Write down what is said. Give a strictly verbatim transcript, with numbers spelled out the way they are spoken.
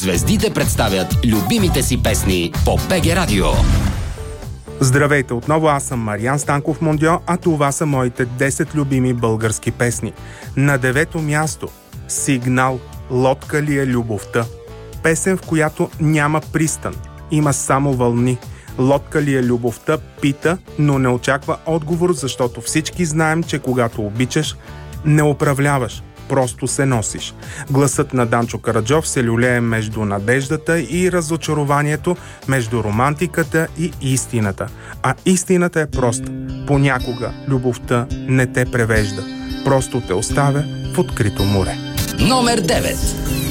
Звездите представят любимите си песни по БГ Радио. Здравейте отново, аз съм Мариан Станков Мондьо, а това са моите десет любими български песни. На девето място – Сигнал, лодка ли е любовта? Песен, в която няма пристан, има само вълни. Лодка ли е любовта пита, но не очаква отговор, защото всички знаем, че когато обичаш, не управляваш, просто се носиш. Гласът на Данчо Караджов се люлее между надеждата и разочарованието, между романтиката и истината. А истината е проста. Понякога любовта не те превежда. Просто те оставя в открито море. Номер девет.